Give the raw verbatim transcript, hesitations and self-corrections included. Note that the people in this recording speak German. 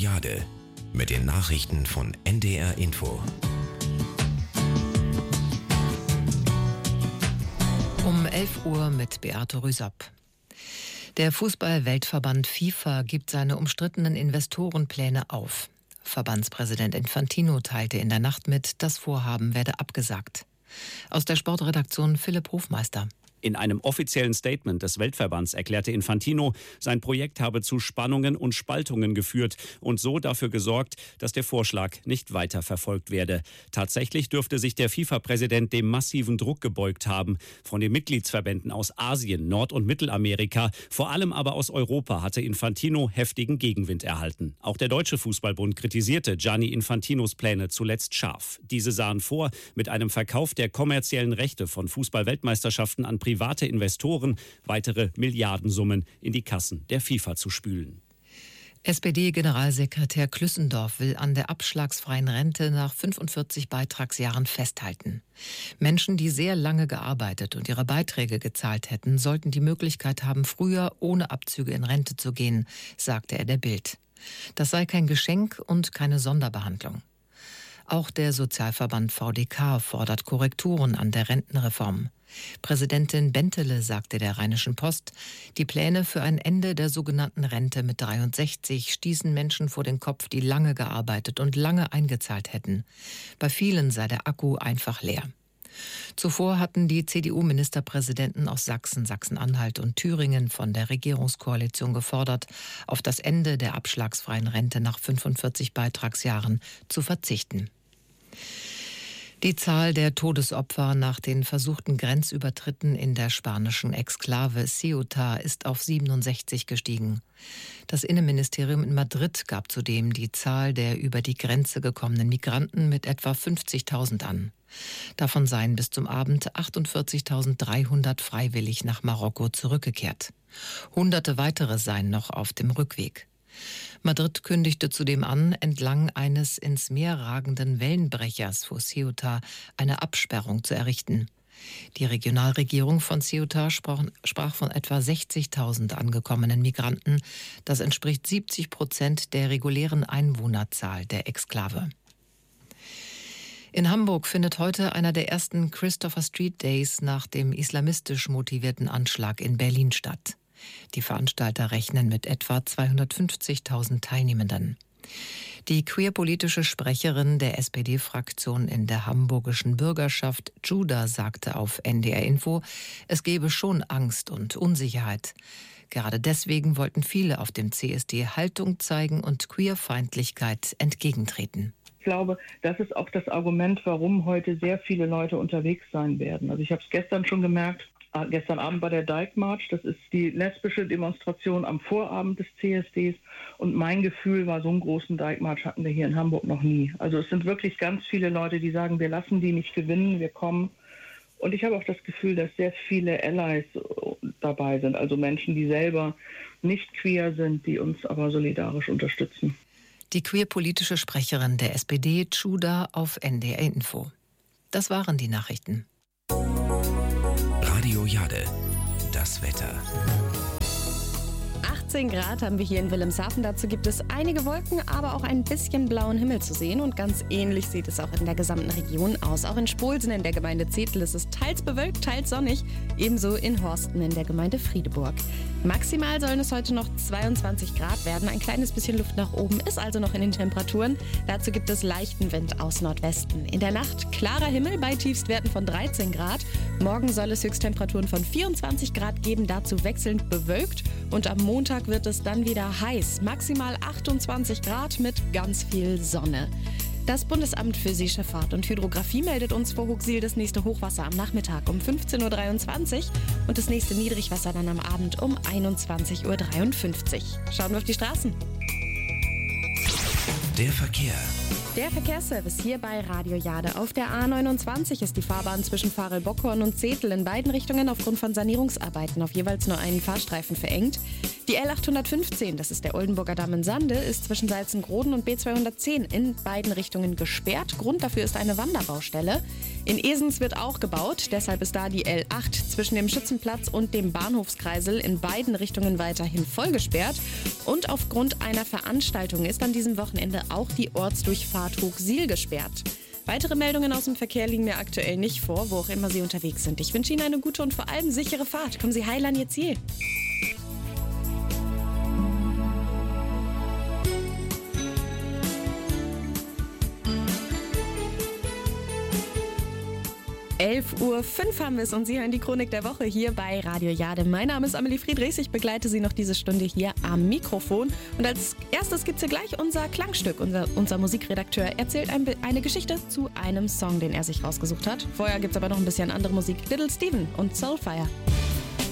Jade mit den Nachrichten von N D R Info. Um elf Uhr mit Beate Rüsapp. Der Fußball-Weltverband FIFA gibt seine umstrittenen Investorenpläne auf. Verbandspräsident Infantino teilte in der Nacht mit, das Vorhaben werde abgesagt. Aus der Sportredaktion Philipp Hofmeister. In einem offiziellen Statement des Weltverbands erklärte Infantino, sein Projekt habe zu Spannungen und Spaltungen geführt und so dafür gesorgt, dass der Vorschlag nicht weiter verfolgt werde. Tatsächlich dürfte sich der FIFA-Präsident dem massiven Druck gebeugt haben. Von den Mitgliedsverbänden aus Asien, Nord- und Mittelamerika, vor allem aber aus Europa, hatte Infantino heftigen Gegenwind erhalten. Auch der Deutsche Fußballbund kritisierte Gianni Infantinos Pläne zuletzt scharf. Diese sahen vor, mit einem Verkauf der kommerziellen Rechte von Fußball-Weltmeisterschaften an private Investoren weitere Milliardensummen in die Kassen der FIFA zu spülen. S P D-Generalsekretär Klüssendorf will an der abschlagsfreien Rente nach fünfundvierzig Beitragsjahren festhalten. Menschen, die sehr lange gearbeitet und ihre Beiträge gezahlt hätten, sollten die Möglichkeit haben, früher ohne Abzüge in Rente zu gehen, sagte er der Bild. Das sei kein Geschenk und keine Sonderbehandlung. Auch der Sozialverband V D K fordert Korrekturen an der Rentenreform. Präsidentin Bentele sagte der Rheinischen Post, die Pläne für ein Ende der sogenannten Rente mit dreiundsechzig stießen Menschen vor den Kopf, die lange gearbeitet und lange eingezahlt hätten. Bei vielen sei der Akku einfach leer. Zuvor hatten die C D U-Ministerpräsidenten aus Sachsen, Sachsen-Anhalt und Thüringen von der Regierungskoalition gefordert, auf das Ende der abschlagsfreien Rente nach fünfundvierzig Beitragsjahren zu verzichten. Die Zahl der Todesopfer nach den versuchten Grenzübertritten in der spanischen Exklave Ceuta ist auf siebenundsechzig gestiegen. Das Innenministerium in Madrid gab zudem die Zahl der über die Grenze gekommenen Migranten mit etwa fünfzigtausend an. Davon seien bis zum Abend achtundvierzigtausenddreihundert freiwillig nach Marokko zurückgekehrt. Hunderte weitere seien noch auf dem Rückweg. Madrid kündigte zudem an, entlang eines ins Meer ragenden Wellenbrechers vor Ceuta eine Absperrung zu errichten. Die Regionalregierung von Ceuta sprach, sprach von etwa sechzigtausend angekommenen Migranten. Das entspricht siebzig Prozent der regulären Einwohnerzahl der Exklave. In Hamburg findet heute einer der ersten Christopher Street Days nach dem islamistisch motivierten Anschlag in Berlin statt. Die Veranstalter rechnen mit etwa zweihundertfünfzigtausend Teilnehmenden. Die queerpolitische Sprecherin der S P D-Fraktion in der hamburgischen Bürgerschaft, Judah, sagte auf N D R Info, es gebe schon Angst und Unsicherheit. Gerade deswegen wollten viele auf dem C S D Haltung zeigen und Queerfeindlichkeit entgegentreten. Ich glaube, das ist auch das Argument, warum heute sehr viele Leute unterwegs sein werden. Also ich habe es gestern schon gemerkt, gestern Abend bei der Dyke March, das ist die lesbische Demonstration am Vorabend des C S Ds und mein Gefühl war, so einen großen Dyke March hatten wir hier in Hamburg noch nie. Also es sind wirklich ganz viele Leute, die sagen, wir lassen die nicht gewinnen, wir kommen. Und ich habe auch das Gefühl, dass sehr viele Allies dabei sind, also Menschen, die selber nicht queer sind, die uns aber solidarisch unterstützen. Die queerpolitische Sprecherin der S P D, Judah, auf N D R Info. Das waren die Nachrichten. Radio Jade, das Wetter. achtzehn Grad haben wir hier in Wilhelmshaven. Dazu gibt es einige Wolken, aber auch ein bisschen blauen Himmel zu sehen. Und ganz ähnlich sieht es auch in der gesamten Region aus. Auch in Spolsen in der Gemeinde Zetel ist es teils bewölkt, teils sonnig. Ebenso in Horsten in der Gemeinde Friedeburg. Maximal sollen es heute noch zweiundzwanzig Grad werden. Ein kleines bisschen Luft nach oben ist also noch in den Temperaturen. Dazu gibt es leichten Wind aus Nordwesten. In der Nacht klarer Himmel bei Tiefstwerten von dreizehn Grad. Morgen soll es Höchsttemperaturen von vierundzwanzig Grad geben, dazu wechselnd bewölkt. Und am Montag wird es dann wieder heiß. Maximal achtundzwanzig Grad mit ganz viel Sonne. Das Bundesamt für Seeschifffahrt und Hydrographie meldet uns vor Huxil das nächste Hochwasser am Nachmittag um fünfzehn Uhr dreiundzwanzig und das nächste Niedrigwasser dann am Abend um einundzwanzig Uhr dreiundfünfzig. Schauen wir auf die Straßen. Der Verkehr. Der Verkehrsservice hier bei Radio Jade. Auf der A neunundzwanzig ist die Fahrbahn zwischen Farel-Bockhorn und Zetel in beiden Richtungen aufgrund von Sanierungsarbeiten auf jeweils nur einen Fahrstreifen verengt. Die L achthundertfünfzehn, das ist der Oldenburger Damm in Sande, ist zwischen Salzengroden und B zweihundertzehn in beiden Richtungen gesperrt. Grund dafür ist eine Wanderbaustelle. In Esens wird auch gebaut, deshalb ist da die L acht zwischen dem Schützenplatz und dem Bahnhofskreisel in beiden Richtungen weiterhin voll gesperrt. Und aufgrund einer Veranstaltung ist an diesem Wochenende auch die Ortsdurchfahrt Hochsiel gesperrt. Weitere Meldungen aus dem Verkehr liegen mir aktuell nicht vor, wo auch immer Sie unterwegs sind. Ich wünsche Ihnen eine gute und vor allem sichere Fahrt. Kommen Sie heil an Ihr Ziel. elf Uhr fünf haben wir es und Sie hören die Chronik der Woche hier bei Radio Jade. Mein Name ist Amelie Friedrichs, ich begleite Sie noch diese Stunde hier am Mikrofon. Und als erstes gibt es hier gleich unser Klangstück. Unser, unser Musikredakteur erzählt ein, eine Geschichte zu einem Song, den er sich rausgesucht hat. Vorher gibt es aber noch ein bisschen andere Musik. Little Steven und Soulfire.